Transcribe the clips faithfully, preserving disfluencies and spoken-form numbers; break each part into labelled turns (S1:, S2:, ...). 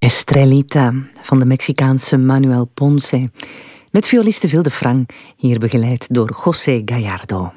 S1: Estrellita van de Mexicaanse Manuel Ponce. Met violiste Vilde Frang, hier begeleid door José Gallardo.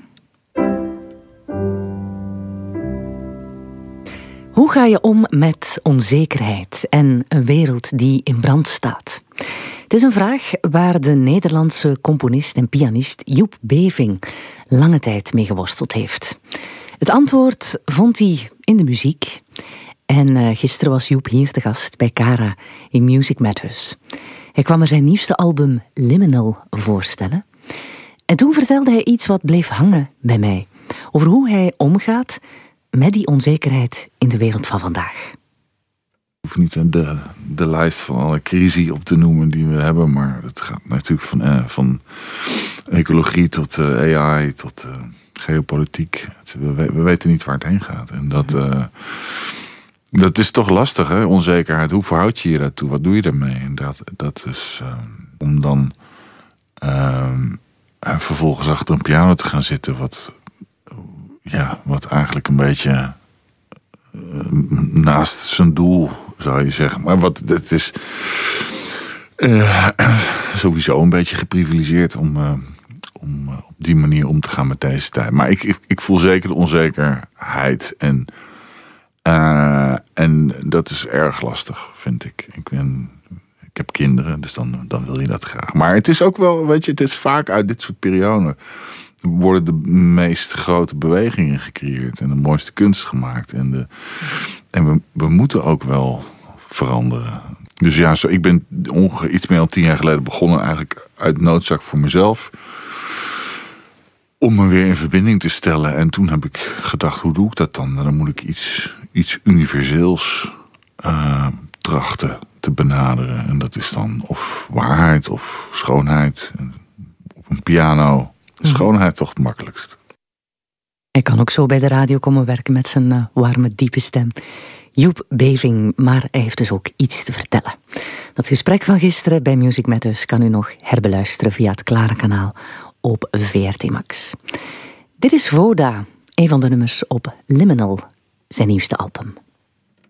S1: Hoe ga je om met onzekerheid en een wereld die in brand staat? Het is een vraag waar de Nederlandse componist en pianist Joep Beving lange tijd mee geworsteld heeft. Het antwoord vond hij in de muziek. En uh, gisteren was Joep hier te gast bij Cara in Music Matters. Hij kwam er zijn nieuwste album Liminal voorstellen. En toen vertelde hij iets wat bleef hangen bij mij. Over hoe hij omgaat met die onzekerheid in de wereld van vandaag.
S2: Ik hoef niet de, de lijst van alle crises op te noemen die we hebben. Maar het gaat natuurlijk van, eh, van ecologie tot uh, A I tot uh, geopolitiek. Het, we, we weten niet waar het heen gaat. En dat... Uh, Dat is toch lastig, hè? Onzekerheid. Hoe verhoud je je daartoe? Wat doe je daarmee? En dat, dat is uh, om dan uh, vervolgens achter een piano te gaan zitten, wat, ja, wat eigenlijk een beetje uh, naast zijn doel, zou je zeggen. Maar wat het is uh, sowieso een beetje geprivilegeerd om, uh, om uh, op die manier om te gaan met deze tijd. Maar ik, ik, ik voel zeker de onzekerheid en Uh, en dat is erg lastig, vind ik. Ik, ben, ik heb kinderen, dus dan, dan wil je dat graag. Maar het is ook wel, weet je, het is vaak uit dit soort perioden worden de meest grote bewegingen gecreëerd en de mooiste kunst gemaakt. En, de, en we, we moeten ook wel veranderen. Dus ja, zo, ik ben ongeveer iets meer dan tien jaar geleden begonnen, eigenlijk uit noodzaak voor mezelf, om me weer in verbinding te stellen. En toen heb ik gedacht, hoe doe ik dat dan? Dan moet ik iets, iets universeels uh, trachten te benaderen. En dat is dan of waarheid of schoonheid. En op een piano. Schoonheid toch het makkelijkst.
S1: Hij kan ook zo bij de radio komen werken met zijn uh, warme, diepe stem. Joep Beving, maar hij heeft dus ook iets te vertellen. Dat gesprek van gisteren bij Music Matters kan u nog herbeluisteren via het Klare kanaal op V R T Max. Dit is Voda, een van de nummers op Liminal, zijn nieuwste album.